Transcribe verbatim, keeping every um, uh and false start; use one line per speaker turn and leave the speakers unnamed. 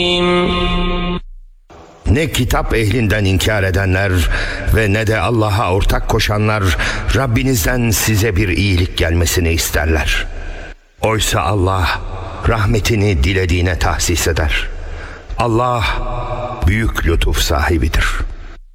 Ne kitap ehlinden inkar edenler ve ne de Allah'a ortak koşanlar Rabbinizden size bir iyilik gelmesini isterler. Oysa Allah rahmetini dilediğine tahsis eder. Allah büyük lütuf sahibidir.